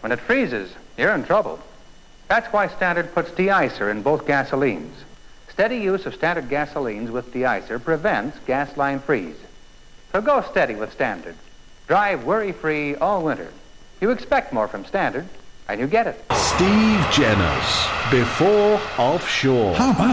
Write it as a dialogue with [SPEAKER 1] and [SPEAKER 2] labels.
[SPEAKER 1] When it freezes, you're in trouble. That's why Standard puts de-icer in both gasolines. Steady use of Standard gasolines with de-icer prevents gas line freeze. So go steady with Standard. Drive worry-free all winter. You expect more from Standard, and you get it.
[SPEAKER 2] Steve Jenner's Before Offshore.
[SPEAKER 3] How about